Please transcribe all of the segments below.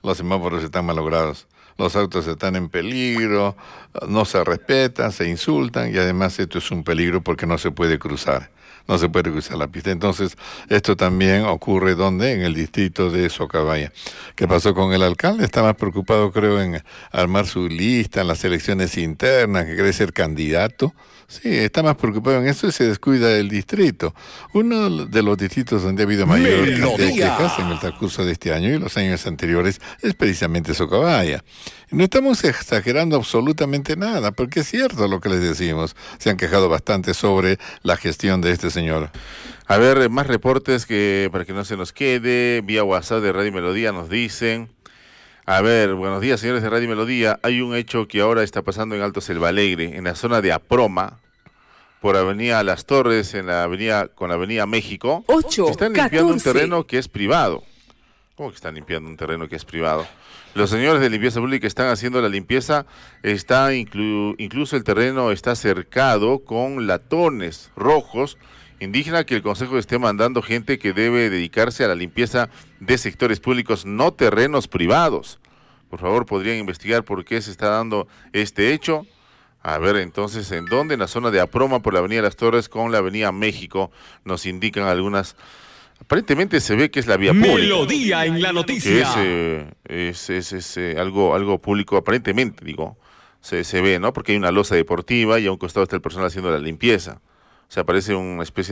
los semáforos están malogrados. Los autos están en peligro, no se respetan, se insultan y además esto es un peligro porque no se puede cruzar. No se puede cruzar la pista. Entonces, esto también ocurre ¿dónde? En el distrito de Socabaya. ¿Qué pasó con el alcalde? Está más preocupado, creo, en armar su lista en las elecciones internas, que quiere ser candidato. Sí, está más preocupado en eso y se descuida del distrito. Uno de los distritos donde ha habido mayor cantidad de quejas en el transcurso de este año y los años anteriores es precisamente Socabaya. No estamos exagerando absolutamente nada, porque es cierto lo que les decimos. Se han quejado bastante sobre la gestión de este señor. A ver, más reportes que para que no se nos quede, vía WhatsApp de Radio Melodía nos dicen. A ver, buenos días, señores de Radio Melodía. Hay un hecho que ahora está pasando en Alto Selva Alegre, en la zona de Aproma, por Avenida Las Torres, en la avenida con la Avenida México. Están limpiando un terreno que es privado. ¿Cómo que están limpiando un terreno que es privado? Los señores de limpieza pública están haciendo la limpieza, está incluso el terreno está cercado con latones rojos, indígena que el Consejo esté mandando gente que debe dedicarse a la limpieza de sectores públicos, no terrenos privados. Por favor, ¿podrían investigar por qué se está dando este hecho? A ver, entonces, ¿en dónde? En la zona de Aproma, por la Avenida Las Torres con la Avenida México, nos indican algunas. Aparentemente se ve que es la vía pública. Melodía en la noticia. Que es algo público, aparentemente, digo, se ve, ¿no? Porque hay una losa deportiva y a un costado está el personal haciendo la limpieza. O sea, parece una especie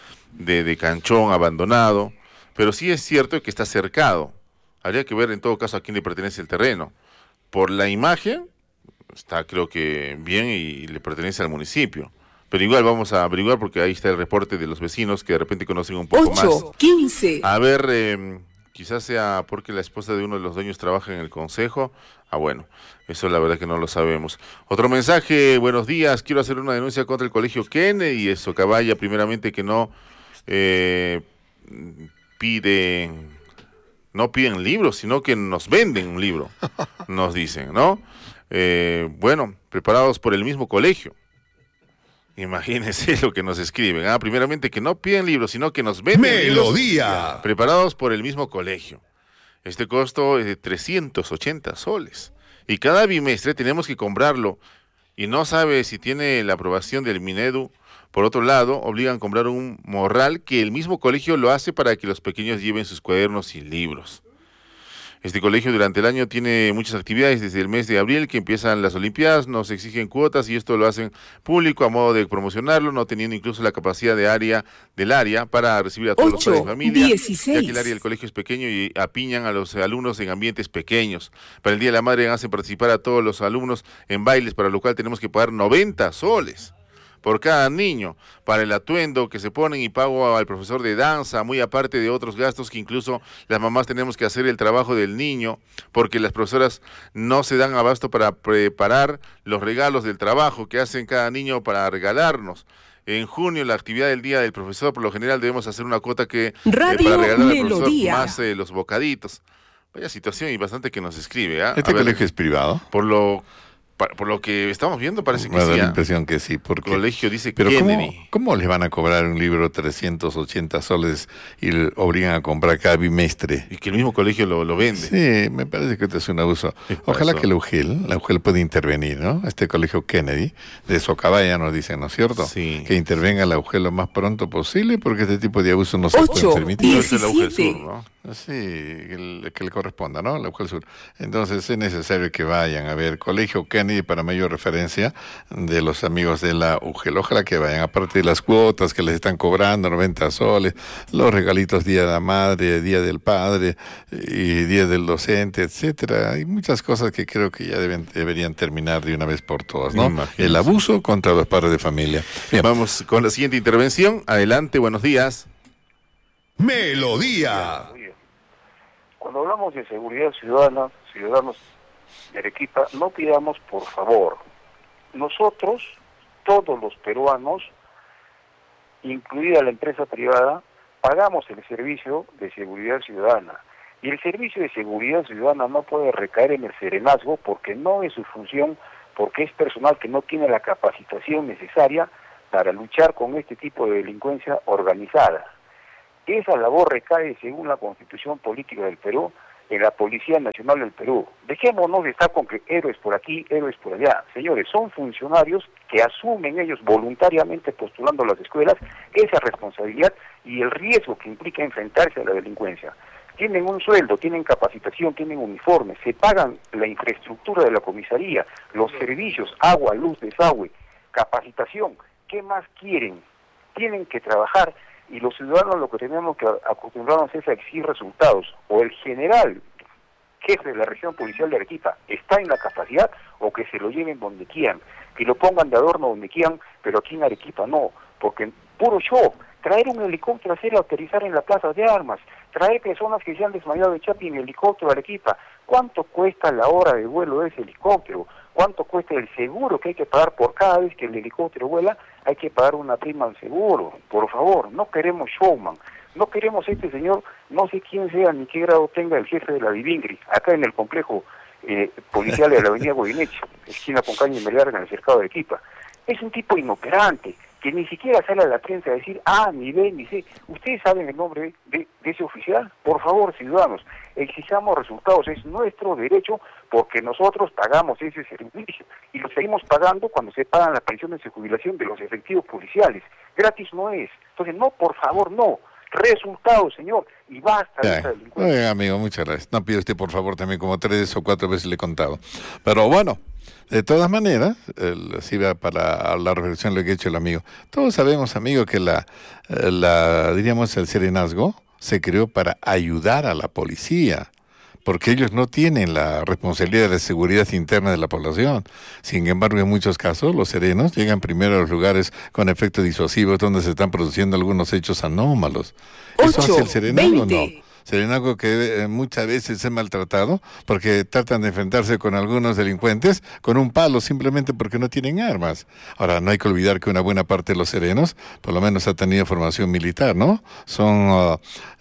de canchón abandonado, pero sí es cierto que está cercado. Habría que ver en todo caso a quién le pertenece el terreno. Por la imagen, está creo que bien y le pertenece al municipio. Pero igual vamos a averiguar porque ahí está el reporte de los vecinos que de repente conocen un poco más. 15. A ver, quizás sea porque la esposa de uno de los dueños trabaja en el consejo. Ah, bueno, eso la verdad que no lo sabemos. Otro mensaje, buenos días, quiero hacer una denuncia contra el colegio Kennedy y Socabaya, primeramente que no piden libros, sino que nos venden un libro, nos dicen, ¿no? Bueno, preparados por el mismo colegio. Imagínense lo que nos escriben. Primeramente que no piden libros, sino que nos venden Melodía. libros preparados por el mismo colegio. Este costo es de 380 soles. Y cada bimestre tenemos que comprarlo. Y no sabe si tiene la aprobación del Minedu. Por otro lado, obligan a comprar un morral que el mismo colegio lo hace para que los pequeños lleven sus cuadernos y libros. Este colegio durante el año tiene muchas actividades desde el mes de abril que empiezan las Olimpiadas, nos exigen cuotas y esto lo hacen público a modo de promocionarlo, no teniendo incluso la capacidad del área para recibir a todos los padres de familia, 16. ya que el área del colegio es pequeño y apiñan a los alumnos en ambientes pequeños. Para el Día de la Madre hacen participar a todos los alumnos en bailes, para lo cual tenemos que pagar 90 soles. Por cada niño, para el atuendo que se ponen y pago al profesor de danza, muy aparte de otros gastos que incluso las mamás tenemos que hacer el trabajo del niño, porque las profesoras no se dan abasto para preparar los regalos del trabajo que hacen cada niño para regalarnos. En junio, la actividad del Día del Profesor, por lo general debemos hacer una cuota que para regalar al profesor más los bocaditos. Vaya situación y bastante que nos escribe. ¿Este colegio es privado? Por lo que estamos viendo parece que me da sí. la impresión que sí, porque el colegio dice pero Kennedy. ¿cómo les van a cobrar un libro 380 soles y le obligan a comprar cada bimestre? Y que el mismo colegio lo vende. Sí, me parece que esto es un abuso. Ojalá que la UGEL pueda intervenir, ¿no? Este colegio Kennedy de Socabaya nos dicen, ¿no es cierto? Sí. Que intervenga la UGEL lo más pronto posible porque este tipo de abusos no se puede permitir. Es la UGEL Sur, ¿no? Sí, que le corresponda, ¿no? La UGEL Sur. Entonces es necesario que vayan a ver colegio Kennedy para mayor referencia de los amigos de la UGEL. Ojalá que vayan, aparte de las cuotas que les están cobrando, 90 soles, los regalitos Día de la Madre, Día del Padre y Día del Docente, etcétera. Hay muchas cosas que creo que ya deberían terminar de una vez por todas, ¿no? Imagínense. El abuso contra los padres de familia. Bien. Vamos con la siguiente intervención. Adelante, buenos días. Melodía. Cuando hablamos de seguridad ciudadana, ciudadanos de Arequipa, no pidamos por favor. Nosotros, todos los peruanos, incluida la empresa privada, pagamos el servicio de seguridad ciudadana. Y el servicio de seguridad ciudadana no puede recaer en el serenazgo porque no es su función, porque es personal que no tiene la capacitación necesaria para luchar con este tipo de delincuencia organizada. Esa labor recae, según la Constitución Política del Perú, en la Policía Nacional del Perú. Dejémonos de estar con que héroes por aquí, héroes por allá. Señores, son funcionarios que asumen ellos voluntariamente postulando a las escuelas esa responsabilidad y el riesgo que implica enfrentarse a la delincuencia. Tienen un sueldo, tienen capacitación, tienen uniformes, se pagan la infraestructura de la comisaría, los servicios, agua, luz, desagüe, capacitación. ¿Qué más quieren? Tienen que trabajar. Y los ciudadanos lo que tenemos que acostumbrarnos es a exigir resultados. O el general, jefe de la región policial de Arequipa, está en la capacidad, o que se lo lleven donde quieran, que lo pongan de adorno donde quieran, pero aquí en Arequipa no, porque puro show, traer un helicóptero, hacer aterrizar en la plaza de armas, traer personas que se han desmayado de Chapi en helicóptero a Arequipa. ¿Cuánto cuesta la hora de vuelo de ese helicóptero? ¿Cuánto cuesta el seguro que hay que pagar por cada vez que el helicóptero vuela? Hay que pagar una prima al seguro. Por favor, no queremos showman. No queremos este señor, no sé quién sea ni qué grado tenga el jefe de la Vivingri, acá en el complejo policial de la avenida Goyeneche, esquina con Caña y Melgar en el cercado de Arequipa. Es un tipo inoperante, que ni siquiera sale a la prensa a decir, ni B, ni C. ¿Ustedes saben el nombre de ese oficial? Por favor, ciudadanos, exijamos resultados, es nuestro derecho porque nosotros pagamos ese servicio y lo seguimos pagando cuando se pagan las pensiones de jubilación de los efectivos policiales. Gratis no es. Entonces, no, por favor, no. Resultados, señor, y basta de esta delincuencia. Oiga, amigo, muchas gracias. No pide usted, por favor, también como 3 o 4 veces le he contado. Pero bueno, de todas maneras, así va para la reflexión lo que ha hecho el amigo. Todos sabemos, amigo, que diríamos, el serenazgo se creó para ayudar a la policía, porque ellos no tienen la responsabilidad de seguridad interna de la población. Sin embargo, en muchos casos, los serenos llegan primero a los lugares con efectos disuasivos donde se están produciendo algunos hechos anómalos. ¿Eso hace el serenazgo o no? Serenazgo que muchas veces es maltratado porque tratan de enfrentarse con algunos delincuentes con un palo simplemente porque no tienen armas. Ahora, no hay que olvidar que una buena parte de los serenos, por lo menos ha tenido formación militar, ¿no? Son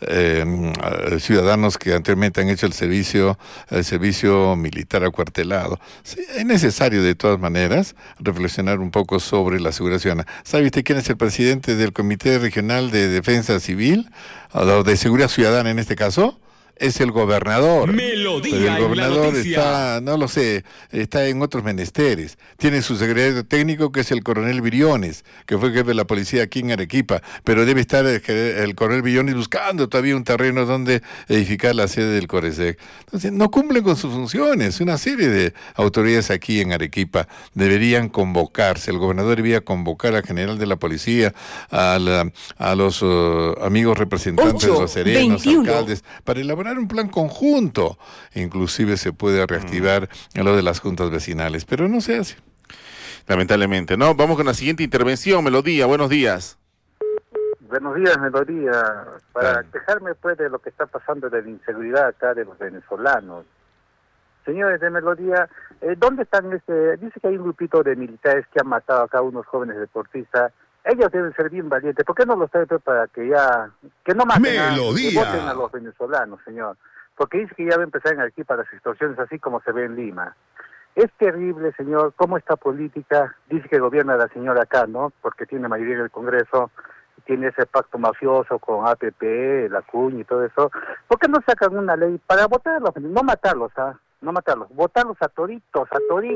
ciudadanos que anteriormente han hecho el servicio militar acuartelado. Sí, es necesario de todas maneras reflexionar un poco sobre la seguridad ciudadana. ¿Sabe usted quién es el presidente del Comité Regional de Defensa Civil, o de Seguridad Ciudadana en este caso? Es el gobernador. Melodía. Pero el gobernador en la está, no lo sé, está en otros menesteres. Tiene su secretario técnico, que es el coronel Viriones, que fue jefe de la policía aquí en Arequipa, pero debe estar el coronel Viriones buscando todavía un terreno donde edificar la sede del Coresec. Entonces, no cumplen con sus funciones. Una serie de autoridades aquí en Arequipa deberían convocarse. El gobernador debía convocar al general de la policía, a los amigos representantes de los serenos, alcaldes, para elaborar un plan conjunto. Inclusive se puede reactivar lo de las juntas vecinales, pero no se hace. Lamentablemente, ¿no? Vamos con la siguiente intervención. Melodía, buenos días. Buenos días, Melodía. Para quejarme pues de lo que está pasando de la inseguridad acá de los venezolanos. Señores de Melodía, ¿dónde están dice que hay un grupito de militares que han matado acá a unos jóvenes deportistas? Ellos deben ser bien valientes. ¿Por qué no los traen para que no maten Melodía. que voten a los venezolanos, señor? Porque dice que ya va a empezar aquí para las extorsiones, así como se ve en Lima. Es terrible, señor, cómo esta política, dice que gobierna la señora acá, ¿no? Porque tiene mayoría en el Congreso, tiene ese pacto mafioso con APP, la CUN y todo eso. ¿Por qué no sacan una ley para votarlos? No matarlos, no matarlos, votarlos a toritos,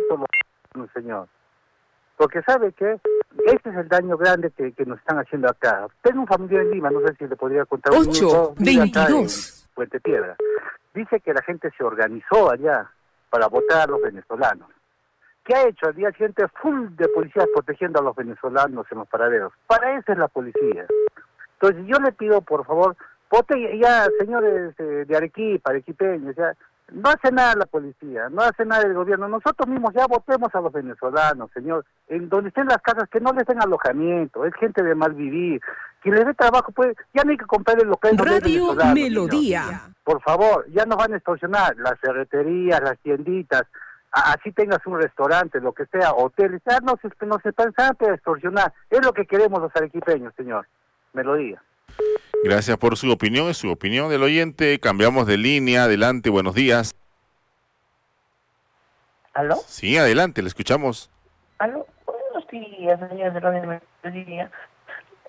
señor. Porque sabe que este es el daño grande que nos están haciendo acá. Tengo un familiar en Lima, no sé si le podría contar. 8:22. Puente Piedra. Dice que la gente se organizó allá para votar a los venezolanos. ¿Qué ha hecho? Al día siguiente, full de policías protegiendo a los venezolanos en los paraderos. Para eso es la policía. Entonces yo le pido, por favor, voten ya, señores de Arequipa, arequipeños, ya. No hace nada la policía, no hace nada el gobierno. Nosotros mismos ya votemos a los venezolanos, señor. En donde estén las casas, que no les den alojamiento. Es gente de mal vivir. Quien les dé trabajo, pues, ya no hay que comprar el local. Radio Melodía. Señor. Por favor, ya nos van a extorsionar las ferreterías, las tienditas. Así tengas un restaurante, lo que sea, hoteles. Ya no se pensan para extorsionar. Es lo que queremos los arequipeños, señor. Melodía. Gracias por su opinión, es su opinión del oyente. Cambiamos de línea, adelante, buenos días. ¿Aló? Sí, adelante, le escuchamos. ¿Aló? Buenos días, señores de Radio Melodía.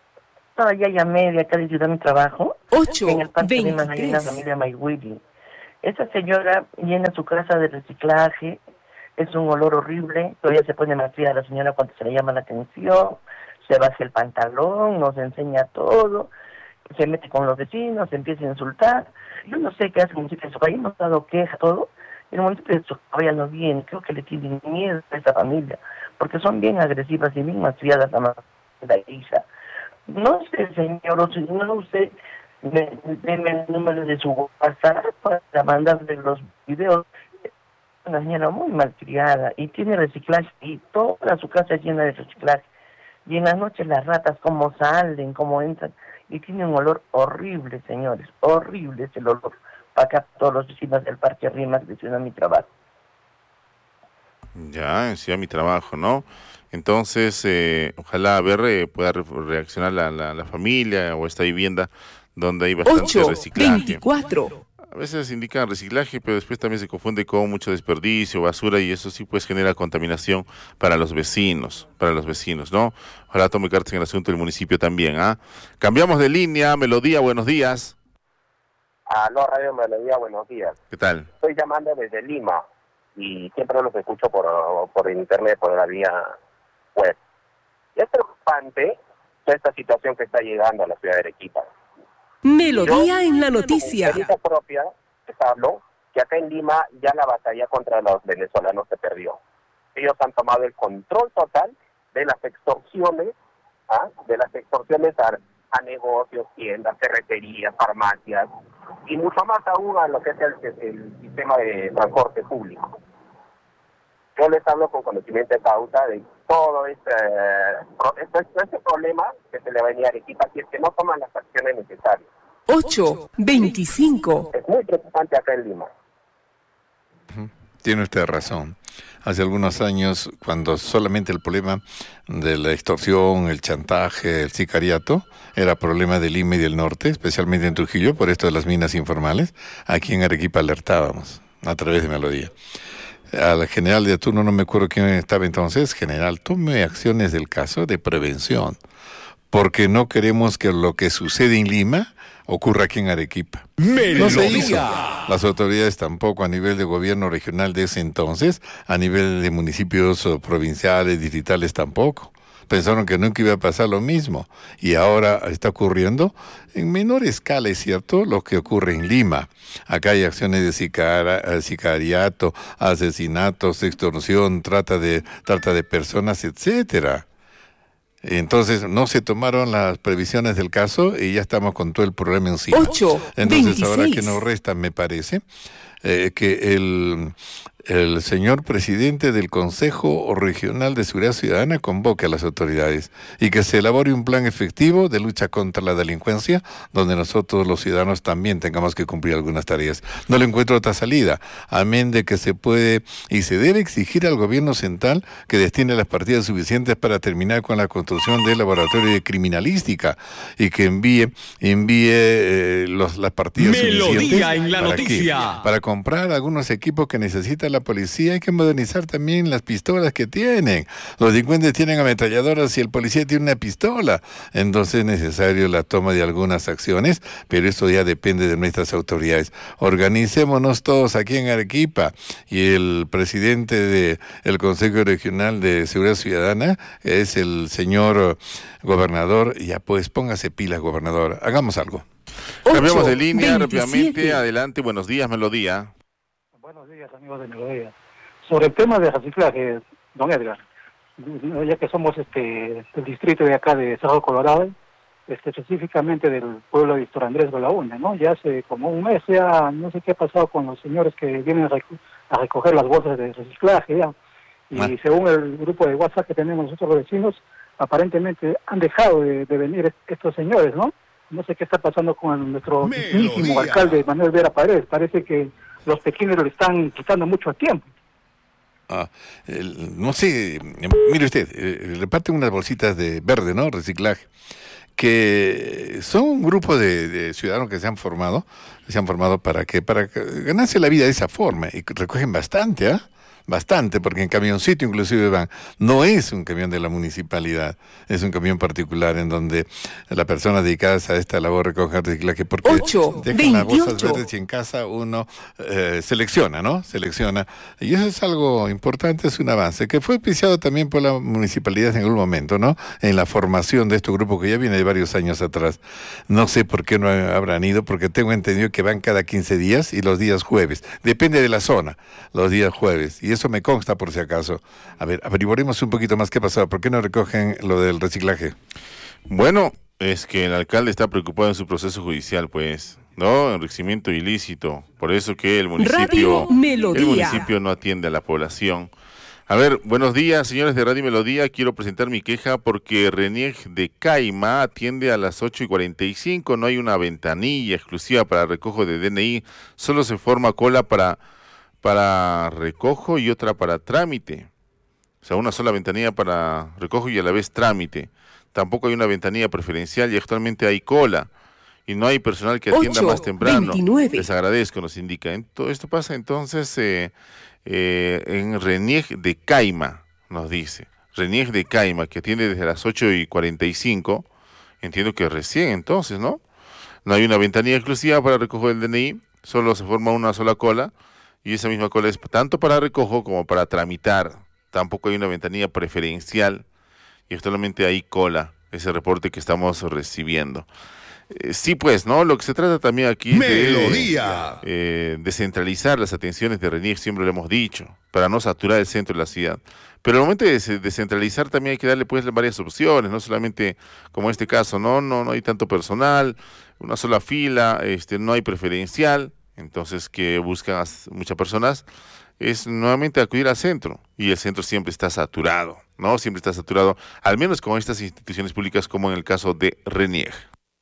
No, ya llamé de acá de Ciudad Mi Trabajo. 8:23. En el parque de Magdalena, familia Mayhuili. Esa señora llena su casa de reciclaje, es un olor horrible, todavía se pone más fría la señora cuando se le llama la atención, se baja el pantalón, nos enseña todo, se mete con los vecinos, se empieza a insultar. Yo no sé qué hace el municipio de Socabaya, hemos dado queja, todo. El municipio de Socabaya no viene, creo que le tienen miedo a esa familia, porque son bien agresivas y bien malcriadas la hija. No sé, señor, o si no, usted deme el número de su WhatsApp para mandarle los videos. Una señora muy malcriada y tiene reciclaje y toda su casa es llena de reciclaje. Y en las noches las ratas cómo salen, cómo entran, y tiene un olor horrible, señores, horrible es el olor. Para acá todos los vecinos del Parque Rimas que hicieron mi trabajo. Ya, decía mi trabajo, ¿no? Entonces, ojalá a ver pueda reaccionar la familia o esta vivienda donde hay bastante reciclaje. 24. A veces indican reciclaje, pero después también se confunde con mucho desperdicio, basura, y eso sí pues genera contaminación para los vecinos, ¿no? Ojalá tome cartas en el asunto del municipio también, ¿ah? Cambiamos de línea, Melodía, buenos días. Aló, Radio Melodía, buenos días. ¿Qué tal? Estoy llamando desde Lima y siempre los escucho por internet, por la vía web. Y es preocupante toda esta situación que está llegando a la ciudad de Arequipa. Melodía en la noticia. Mi experiencia propia, les hablo, que acá en Lima ya la batalla contra los venezolanos se perdió. Ellos han tomado el control total de las extorsiones, a negocios, tiendas, ferreterías, farmacias, y mucho más aún a lo que es el sistema de transporte público. Yo les hablo con conocimiento de causa de todo este problema que se le va a venir a Arequipa si es que no toman las acciones necesarias. 8:25. Es muy preocupante acá en Lima. Tiene usted razón. Hace algunos años, cuando solamente el problema de la extorsión, el chantaje, el sicariato, era problema de Lima y del norte, especialmente en Trujillo, por esto de las minas informales, aquí en Arequipa alertábamos a través de Melodía. Al general de turno, no me acuerdo quién estaba entonces, general, tome acciones del caso de prevención, porque no queremos que lo que sucede en Lima ocurra aquí en Arequipa. No se hizo. Las autoridades tampoco a nivel de gobierno regional de ese entonces, a nivel de municipios provinciales, distritales tampoco. Pensaron que nunca iba a pasar lo mismo. Y ahora está ocurriendo en menor escala, es cierto, lo que ocurre en Lima. Acá hay acciones de sicariato, asesinatos, extorsión, trata de personas, etcétera. Entonces no se tomaron las previsiones del caso y ya estamos con todo el problema encima. 8:26. Entonces ahora que nos resta, me parece, que el señor presidente del Consejo Regional de Seguridad Ciudadana convoque a las autoridades y que se elabore un plan efectivo de lucha contra la delincuencia, donde nosotros los ciudadanos también tengamos que cumplir algunas tareas. No le encuentro otra salida, amén de que se puede y se debe exigir al gobierno central que destine las partidas suficientes para terminar con la construcción del laboratorio de criminalística y que envíe las partidas suficientes. En la noticia. Para comprar algunos equipos que necesita la policía. Hay que modernizar también las pistolas que tienen. Los delincuentes tienen ametralladoras y el policía tiene una pistola. Entonces es necesario la toma de algunas acciones, pero eso ya depende de nuestras autoridades. Organicémonos todos aquí en Arequipa, y el presidente del Consejo Regional de Seguridad Ciudadana es el señor gobernador. Ya pues, póngase pilas, gobernador. Hagamos algo. Cambiamos de línea rápidamente. Adelante, buenos días, Melodía. Buenos días, amigos de Melodía. Sobre el tema de reciclaje, don Edgar, ya que somos del distrito de acá de Cerro Colorado, específicamente del pueblo de Víctor Andrés Belaúnde, ¿no? Ya hace como un mes, ya no sé qué ha pasado con los señores que vienen a recoger las bolsas de reciclaje, ya. Y según el grupo de WhatsApp que tenemos nosotros los vecinos, aparentemente han dejado de venir estos señores, ¿no? No sé qué está pasando con nuestro mismísimo alcalde Manuel Vera Paredes. Parece que los pequeños le están quitando mucho tiempo. No sé, mire usted, reparten unas bolsitas de verde, ¿no? Reciclaje, que son un grupo de ciudadanos que se han formado para ganarse la vida de esa forma, y recogen bastante, bastante, porque en camioncito inclusive van. No es un camión de la municipalidad, es un camión particular en donde la persona dedicada a esta labor recoge reciclaje, porque dejan las bolsas verdes y en casa uno selecciona, ¿no? Selecciona. Y eso es algo importante, es un avance, que fue auspiciado también por la municipalidad en algún momento, ¿no? En la formación de estos grupos que ya viene de varios años atrás. No sé por qué no habrán ido, porque tengo entendido que van cada 15 días y los días jueves. Depende de la zona, los días jueves. Y eso me consta por si acaso. A ver, averiguaremos un poquito más qué pasó. ¿Por qué no recogen lo del reciclaje? Bueno, es que el alcalde está preocupado en su proceso judicial, pues, ¿no? Enriquecimiento ilícito. Por eso que el municipio no atiende a la población. A ver, buenos días, señores de Radio Melodía. Quiero presentar mi queja porque Renieg de Caima atiende a las 8:45. No hay una ventanilla exclusiva para recojo de DNI. Solo se forma cola para recojo y otra para trámite. O sea, una sola ventanilla para recojo y a la vez trámite. Tampoco hay una ventanilla preferencial y actualmente hay cola. Y no hay personal que atienda más temprano. 29. Les agradezco, nos indica. Esto pasa entonces en Renieg de Caima, nos dice. Renieg de Caima, que atiende desde las 8:45. Entiendo que recién entonces, ¿no? No hay una ventanilla exclusiva para recoger el DNI. Solo se forma una sola cola. Y esa misma cola es tanto para recojo como para tramitar. Tampoco hay una ventanilla preferencial. Y actualmente hay cola. Ese reporte que estamos recibiendo. Sí, pues, ¿no? Lo que se trata también aquí Melodía. De descentralizar las atenciones de Renieg, siempre lo hemos dicho, para no saturar el centro de la ciudad. Pero al momento de descentralizar también hay que darle pues varias opciones, no solamente como en este caso, no hay tanto personal, una sola fila, no hay preferencial, entonces que buscan muchas personas es nuevamente acudir al centro, y el centro siempre está saturado, ¿no? Siempre está saturado, al menos con estas instituciones públicas como en el caso de Renieg.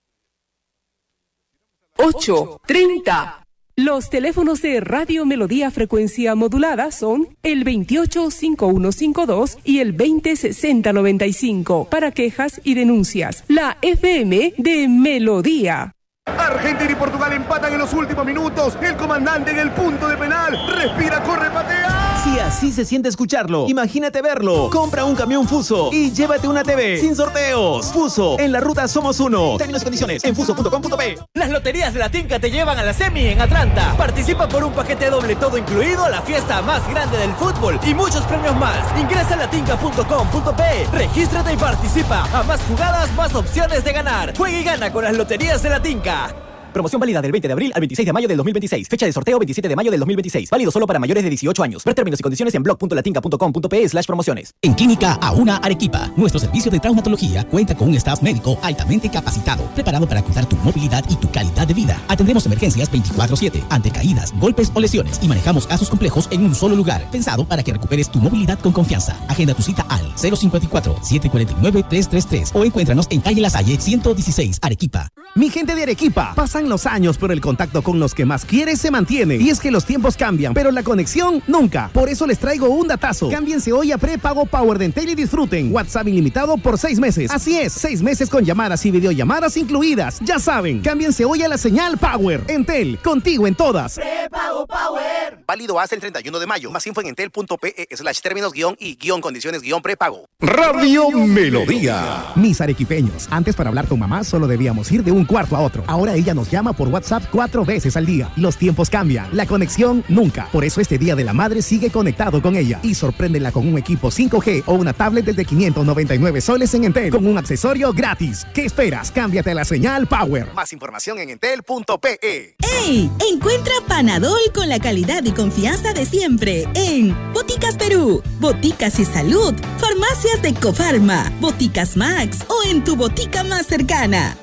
8:30. Los teléfonos de Radio Melodía frecuencia modulada son el 285152 y el 206095 para quejas y denuncias. La FM de Melodía. Argentina y Portugal empatan en los últimos minutos. El comandante en el punto de penal. Respira, corre, patea. Si así se siente escucharlo, imagínate verlo. Compra un camión Fuso y llévate una TV sin sorteos. Fuso, en la ruta somos uno. Términos y condiciones en fuso.com.pe. Las loterías de la Tinca te llevan a la semi en Atlanta. Participa por un paquete doble todo incluido a la fiesta más grande del fútbol y muchos premios más. Ingresa a latinca.com.pe, regístrate y participa. A más jugadas, más opciones de ganar. Juega y gana con las loterías de la Tinca. Promoción válida del 20 de abril al 26 de mayo del 2026. Fecha de sorteo 27 de mayo del 2026. Válido solo para mayores de 18 años. Ver términos y condiciones en blog.latinca.com.pe/promociones. En Clínica Auna Arequipa, nuestro servicio de traumatología cuenta con un staff médico altamente capacitado, preparado para cuidar tu movilidad y tu calidad de vida. Atendemos emergencias 24/7, ante caídas, golpes o lesiones, y manejamos casos complejos en un solo lugar, pensado para que recuperes tu movilidad con confianza. Agenda tu cita al 054-749-333 o encuéntranos en calle La Salle 116, Arequipa. Mi gente de Arequipa, pasan los años, pero el contacto con los que más quieres se mantiene. Y es que los tiempos cambian, pero la conexión nunca. Por eso les traigo un datazo. Cámbiense hoy a prepago Power de Entel y disfruten WhatsApp ilimitado por 6 meses. Así es, 6 meses con llamadas y videollamadas incluidas. Ya saben, cámbiense hoy a la señal Power. Entel, contigo en todas. Prepago Power. Válido hasta el 31 de mayo. Más info en entel.pe/términos-y-condiciones-prepago. Radio Melodía. Mis arequipeños, antes para hablar con mamá solo debíamos ir de un cuarto a otro. Ahora ella nos llama por WhatsApp 4 veces al día. Los tiempos cambian, la conexión nunca. Por eso este Día de la Madre sigue conectado con ella y sorpréndela con un equipo 5G o una tablet desde 599 soles en Entel con un accesorio gratis. ¿Qué esperas? Cámbiate a la señal Power. Más información en entel.pe. ¡Ey! Encuentra Panadol con la calidad y confianza de siempre en Boticas Perú, Boticas y Salud, Farmacias de Cofarma, Boticas Max o en tu botica más cercana.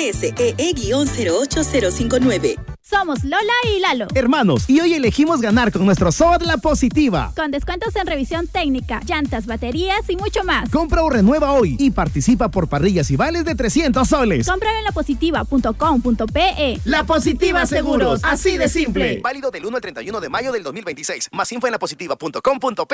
RSEE-08059. Somos Lola y Lalo, hermanos, y hoy elegimos ganar con nuestro SOAT La Positiva. con descuentos en revisión técnica, llantas, baterías y mucho más. Compra o renueva hoy y participa por parrillas y vales de 300 soles. Cómpralo en lapositiva.com.pe. La Positiva Seguros, así de simple. Válido del 1 al 31 de mayo del 2026. Más info en lapositiva.com.pe.